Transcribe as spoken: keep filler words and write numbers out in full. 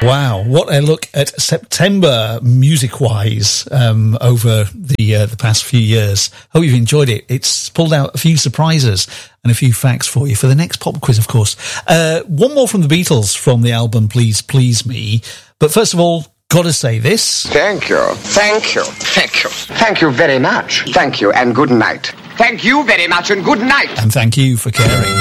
Wow, what a look at September music-wise um, over the uh, the past few years. Hope you've enjoyed it. It's pulled out a few surprises and a few facts for you for the next pop quiz, of course. Uh, one more from the Beatles from the album Please Please Me. But first of all, gotta say this. Thank you. Thank you. Thank you. Thank you very much. Thank you and good night. Thank you very much and good night. And thank you for caring.